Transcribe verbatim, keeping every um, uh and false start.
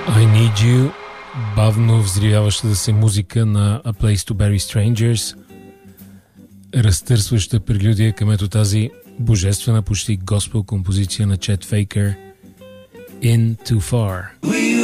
I Need You, бавно взривяващата се музика на A Place to Bury Strangers, разтърсваща прелюдия към ето тази божествена, почти госпел композиция на Чет Фейкър, In Too Far. We